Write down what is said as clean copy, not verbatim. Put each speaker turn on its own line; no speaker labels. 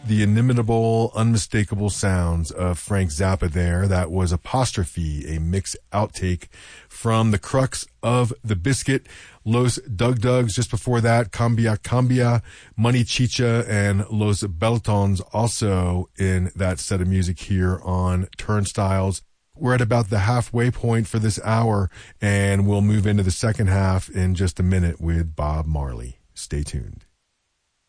the inimitable, unmistakable sounds of Frank Zappa there. That was Apostrophe, a mix outtake from the crux of the biscuit. Los Dug Dugs just before that, Cambia Cambia, Money Chicha, and Los Beltons also in that set of music here on Turnstiles. We're at about the halfway point for this hour, and we'll move into the second half in just a minute with Bob Marley. Stay tuned.